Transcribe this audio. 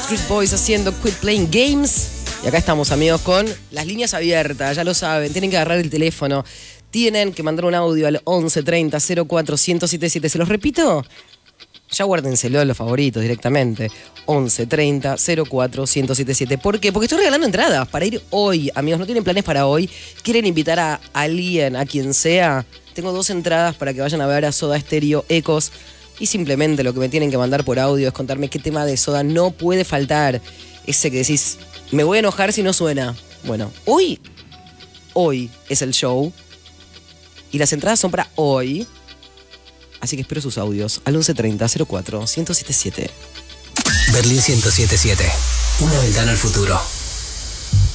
Backstreet Boys haciendo Quit Playing Games. Y acá estamos, amigos, con las líneas abiertas, ya lo saben, tienen que agarrar el teléfono, tienen que mandar un audio al 11 30 04 1077. ¿Se los repito? Ya guárdenselo en los favoritos directamente. 11 30 04 1077. ¿Por qué? Porque estoy regalando entradas para ir hoy. Amigos, ¿no tienen planes para hoy? ¿Quieren invitar a alguien, a quien sea? Tengo 2 entradas para que vayan a ver a Soda Stereo Ecos. Y simplemente lo que me tienen que mandar por audio es contarme qué tema de Soda no puede faltar. Ese que decís, me voy a enojar si no suena. Bueno, hoy es el show. Y las entradas son para hoy. Así que espero sus audios al 11 30 04 1077. Berlín 1077. Una ventana al futuro.